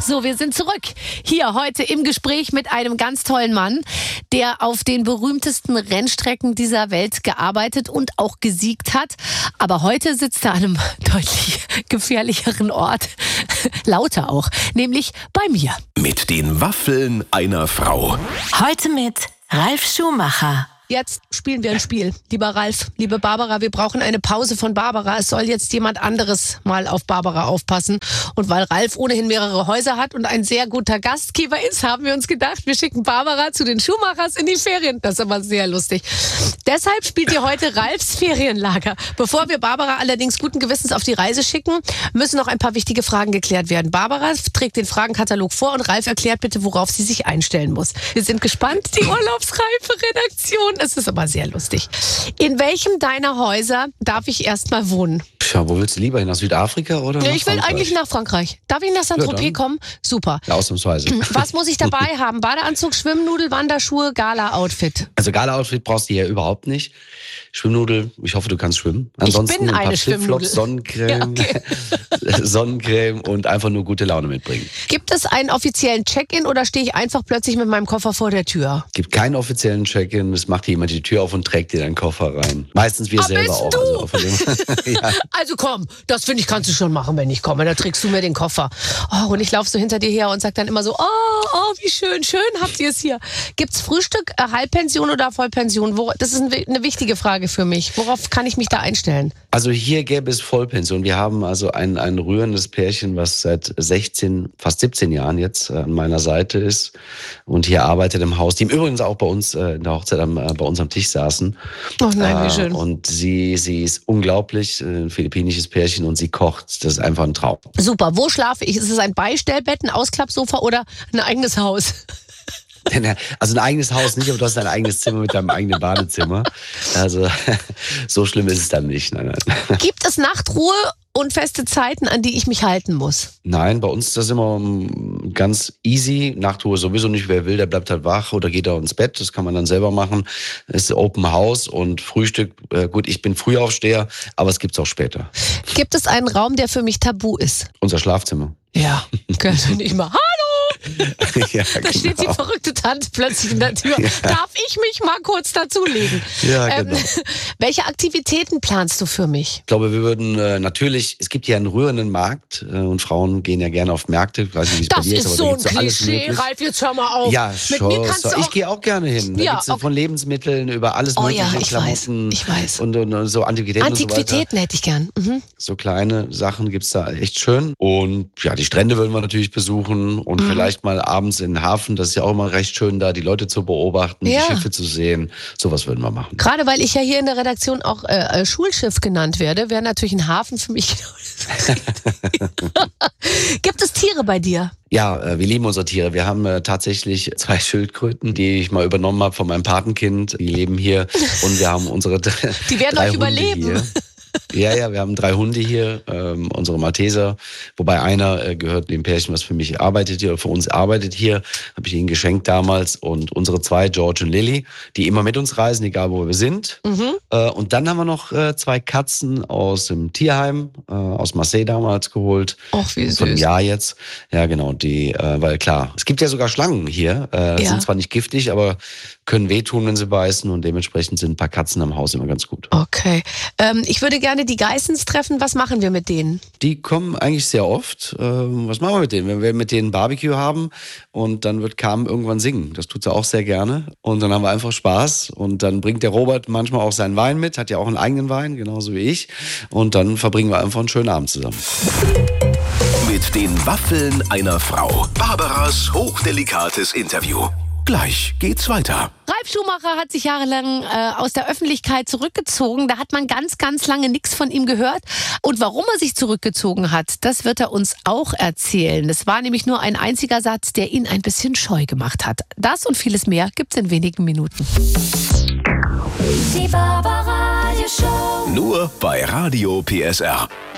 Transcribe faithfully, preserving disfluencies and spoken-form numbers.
So, wir sind zurück. Hier heute im Gespräch mit einem ganz tollen Mann, der auf den berühmtesten Rennstrecken dieser Welt gearbeitet und auch gesiegt hat. Aber heute sitzt er an einem deutlich gefährlicheren Ort. Lauter auch, nämlich bei mir. Mit den Waffeln einer Frau. Heute mit Ralf Schumacher. Jetzt spielen wir ein Spiel. Lieber Ralf, liebe Barbara, wir brauchen eine Pause von Barbara. Es soll jetzt jemand anderes mal auf Barbara aufpassen. Und weil Ralf ohnehin mehrere Häuser hat und ein sehr guter Gastgeber ist, haben wir uns gedacht, wir schicken Barbara zu den Schumachers in die Ferien. Das ist aber sehr lustig. Deshalb spielt ihr heute Ralfs Ferienlager. Bevor wir Barbara allerdings guten Gewissens auf die Reise schicken, müssen noch ein paar wichtige Fragen geklärt werden. Barbara trägt den Fragenkatalog vor und Ralf erklärt bitte, worauf sie sich einstellen muss. Wir sind gespannt. Die urlaubsreife Redaktion. Es ist aber sehr lustig. In welchem deiner Häuser darf ich erst mal wohnen? Ja, wo willst du lieber hin? Nach Südafrika oder Nee, nach ich will Frankreich? eigentlich nach Frankreich. Darf ich nach Saint-Tropez Ja, kommen? Super. Ja, ausnahmsweise. Was muss ich dabei haben? Badeanzug, Schwimmnudel, Wanderschuhe, Gala-Outfit. Also Gala-Outfit brauchst du hier überhaupt nicht. Schwimmnudel, ich hoffe, du kannst schwimmen. Ansonsten ich bin ein paar eine Flipflops, Schwimmnudel. Sonnencreme, Ja, okay. Sonnencreme und einfach nur gute Laune mitbringen. Gibt es einen offiziellen Check-in oder stehe ich einfach plötzlich mit meinem Koffer vor der Tür? Gibt keinen offiziellen Check-in, es macht jemand die Tür auf und trägt dir deinen Koffer rein. Meistens wir Ah, selber bist auch. du? Also, von dem, ja. Also komm, das finde ich, kannst du schon machen, wenn ich komme. Da trägst du mir den Koffer. Oh, und ich laufe so hinter dir her und sag dann immer so, oh, oh, wie schön, schön habt ihr es hier. Gibt's Frühstück, äh, Halbpension oder Vollpension? Wo, das ist ein, eine wichtige Frage für mich. Worauf kann ich mich da einstellen? Also hier gäbe es Vollpension. Wir haben also ein, ein rührendes Pärchen, was seit sechzehn, fast siebzehn Jahren jetzt an meiner Seite ist und hier arbeitet im Haus, die übrigens auch bei uns äh, in der Hochzeit am, äh, bei uns am Tisch saßen. Oh nein, wie schön. Äh, und sie, sie ist unglaublich, äh, ein philippinisches Pärchen und sie kocht. Das ist einfach ein Traum. Super, wo schlafe ich? Ist es ein Beistellbett, ein Ausklappsofa oder ein eigenes Haus? Also ein eigenes Haus nicht, aber du hast dein eigenes Zimmer mit deinem eigenen Badezimmer. Also so schlimm ist es dann nicht. Nein, nein. Gibt es Nachtruhe und feste Zeiten, an die ich mich halten muss? Nein, bei uns ist das immer ganz easy. Nachtruhe sowieso nicht. Wer will, der bleibt halt wach oder geht auch ins Bett. Das kann man dann selber machen. Es ist Open House und Frühstück. Äh, gut, ich bin Frühaufsteher, aber es gibt's auch später. Gibt es einen Raum, der für mich tabu ist? Unser Schlafzimmer. Ja, könnte nicht mal. Hallo! Ja, Da genau. steht die verrückte Tante plötzlich in der Tür. Ja. Darf ich mich mal kurz dazulegen? Ja, genau. Ähm, welche Aktivitäten planst du für mich? Ich glaube, wir würden äh, natürlich, es gibt ja einen rührenden Markt äh, und Frauen gehen ja gerne auf Märkte. Ich weiß nicht, wie es bei Das dir ist, ist aber so da ein gibt's so alles Klischee, möglich. Ralf, jetzt hör mal auf. Ja, Mit schon. mir kannst du ich auch... gehe auch gerne hin. Da Ja, gibt's okay. von Lebensmitteln über alles Oh mögliche, ja, ich Klamotten weiß, ich weiß. Und, und, und so Antiquitäten, und so weiter. Antiquitäten hätte ich gern. Mhm. So kleine Sachen gibt's da echt schön. Und ja, die Strände würden wir natürlich besuchen und Mhm. vielleicht mal abends in den Hafen. Das ist ja auch immer recht schön da, die Leute zu beobachten, Ja. die Schiffe zu sehen. Sowas würden wir machen. Gerade weil ich ja hier in der Redaktion auch äh, äh, Schulschiff genannt werde, wäre natürlich ein Hafen für mich genau das. Gibt es Tiere bei dir? Ja, äh, wir lieben unsere Tiere. Wir haben äh, tatsächlich zwei Schildkröten, die ich mal übernommen habe von meinem Patenkind. Die leben hier und wir haben unsere d- Die werden drei euch Hunde überleben. Hier. Ja, ja, wir haben drei Hunde hier, ähm, unsere Malteser, wobei einer äh, gehört dem Pärchen, was für mich arbeitet hier, oder für uns arbeitet hier, habe ich ihnen geschenkt damals. Und unsere zwei, George und Lily, die immer mit uns reisen, egal wo wir sind. Mhm. Äh, und dann haben wir noch äh, zwei Katzen aus dem Tierheim, äh, aus Marseille damals geholt. Och, wie Von einem süß. Jahr jetzt. Ja, genau, die, äh, weil klar, es gibt ja sogar Schlangen hier, äh, Ja. sind zwar nicht giftig, aber können wehtun, wenn sie beißen und dementsprechend sind ein paar Katzen am Haus immer ganz gut. Okay. Ähm, ich würde gerne die Geissens treffen. Was machen wir mit denen? Die kommen eigentlich sehr oft. Ähm, was machen wir mit denen? Wenn wir mit denen Barbecue haben und dann wird Carmen irgendwann singen. Das tut sie auch sehr gerne. Und dann haben wir einfach Spaß. Und dann bringt der Robert manchmal auch seinen Wein mit, hat ja auch einen eigenen Wein, genauso wie ich. Und dann verbringen wir einfach einen schönen Abend zusammen. Mit den Waffeln einer Frau. Barbaras hochdelikates Interview. Gleich geht's weiter. Ralf Schumacher hat sich jahrelang äh, aus der Öffentlichkeit zurückgezogen. Da hat man ganz, ganz lange nichts von ihm gehört. Und warum er sich zurückgezogen hat, das wird er uns auch erzählen. Es war nämlich nur ein einziger Satz, der ihn ein bisschen scheu gemacht hat. Das und vieles mehr gibt's in wenigen Minuten. Die Barbara Radio Show. Nur bei Radio P S R.